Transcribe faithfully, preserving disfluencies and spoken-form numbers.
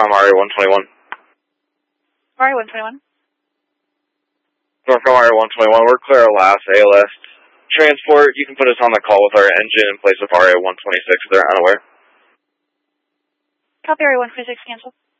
Northcom R A one twenty-one. R A one twenty-one. Northcom R A one twenty-one, we're clear our last A L S transport. You can put us on the call with our engine in place of R A one twenty-six if they're unaware. Copy R A one twenty-six, cancel.